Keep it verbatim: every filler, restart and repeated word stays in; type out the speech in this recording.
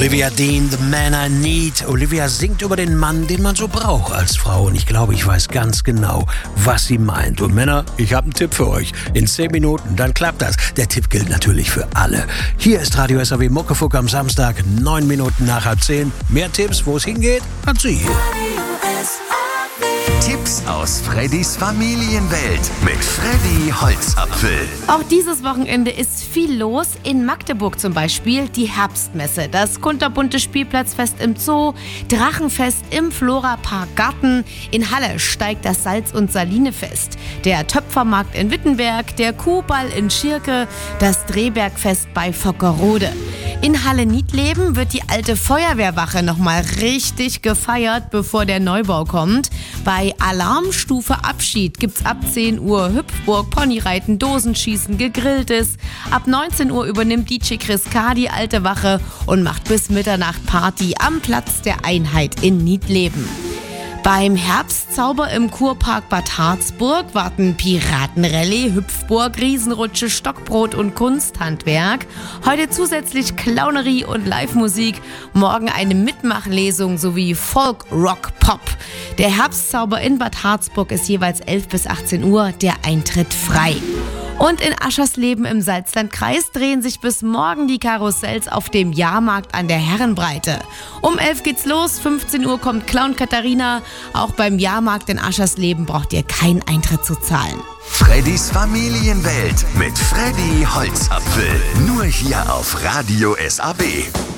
Olivia Dean, The Man I Need. Olivia singt über den Mann, den man so braucht als Frau. Und ich glaube, ich weiß ganz genau, was sie meint. Und Männer, ich habe einen Tipp für euch. In zehn Minuten, dann klappt das. Der Tipp gilt natürlich für alle. Hier ist Radio S A W Muckefuck am Samstag, neun Minuten nach halb zehn. Mehr Tipps, wo es hingeht, hat sie hier. Tipps aus Freddys Familienwelt mit Freddy Holzapfel. Auch dieses Wochenende ist viel los. In Magdeburg zum Beispiel die Herbstmesse, das kunterbunte Spielplatzfest im Zoo, Drachenfest im Florapark Garten. In Halle steigt das Salz- und Salinefest, der Töpfermarkt in Wittenberg, der Kuhball in Schirke, das Drehbergfest bei Vockerode. In Halle-Niedleben wird die alte Feuerwehrwache nochmal richtig gefeiert, bevor der Neubau kommt. Bei Alarmstufe Abschied gibt's ab zehn Uhr Hüpfburg, Ponyreiten, Dosenschießen, Gegrilltes. Ab neunzehn Uhr übernimmt D J Chris K. die alte Wache und macht bis Mitternacht Party am Platz der Einheit in Niedleben. Beim Herbstzauber im Kurpark Bad Harzburg warten Piratenrallye, Hüpfburg, Riesenrutsche, Stockbrot und Kunsthandwerk. Heute zusätzlich Clownerie und Live-Musik. Morgen eine Mitmachlesung sowie Folk, Rock, Pop. Der Herbstzauber in Bad Harzburg ist jeweils elf bis achtzehn Uhr, der Eintritt frei. Und in Aschersleben im Salzlandkreis drehen sich bis morgen die Karussells auf dem Jahrmarkt an der Herrenbreite. Um elf geht's los, fünfzehn Uhr kommt Clown Katharina. Auch beim Jahrmarkt in Aschersleben braucht ihr keinen Eintritt zu zahlen. Freddys Familienwelt mit Freddy Holzapfel. Nur hier auf Radio S A W.